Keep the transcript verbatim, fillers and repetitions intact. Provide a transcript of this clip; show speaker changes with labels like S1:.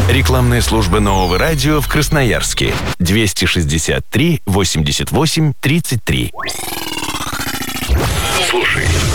S1: Рекламная служба Нового радио в Красноярске. двести шестьдесят три восемьдесят восемь тридцать три.
S2: Слушай,